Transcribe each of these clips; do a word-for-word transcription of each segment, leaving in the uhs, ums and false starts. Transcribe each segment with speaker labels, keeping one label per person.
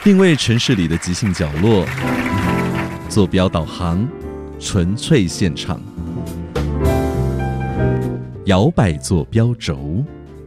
Speaker 1: 定位城市里的即兴角落，坐标导航，纯粹现场，摇摆坐标轴。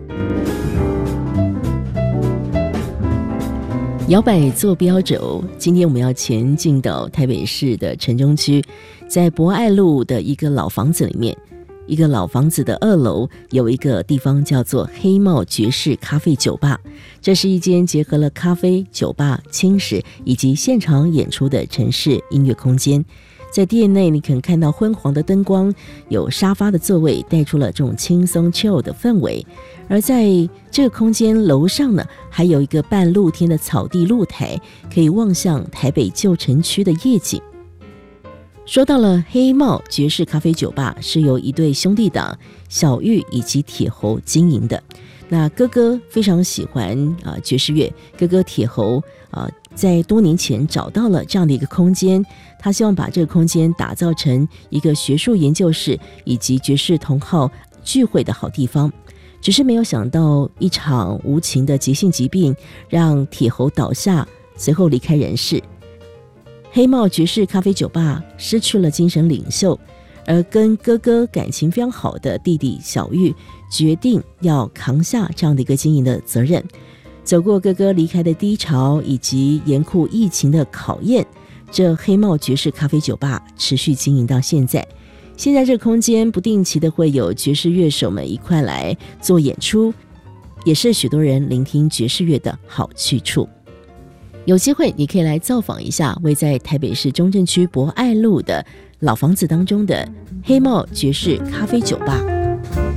Speaker 2: 摇摆坐标轴，今天我们要前进到台北市的城中区，在博爱路的一个老房子里面，一个老房子的二楼有一个地方叫做黑帽爵士咖啡酒吧。这是一间结合了咖啡、酒吧、轻食以及现场演出的城市音乐空间。在店内你可能看到昏黄的灯光，有沙发的座位，带出了这种轻松 chill 的氛围。而在这个空间楼上呢，还有一个半露天的草地露台，可以望向台北旧城区的夜景。说到了黑帽爵士咖啡酒吧，是由一对兄弟档小玉以及铁猴经营的。那哥哥非常喜欢啊、呃、爵士乐，哥哥铁猴啊、呃、在多年前找到了这样的一个空间，他希望把这个空间打造成一个学术研究室以及爵士同好聚会的好地方。只是没有想到一场无情的急性疾病让铁猴倒下，随后离开人世。黑帽爵士咖啡酒吧失去了精神领袖，而跟哥哥感情非常好的弟弟小玉决定要扛下这样的一个经营的责任。走过哥哥离开的低潮以及严酷疫情的考验，这黑帽爵士咖啡酒吧持续经营到现在。现在这个空间不定期的会有爵士乐手们一块来做演出，也是许多人聆听爵士乐的好去处。有机会你可以来造访一下位在台北市中正区博爱路的老房子当中的黑帽爵士咖啡酒吧。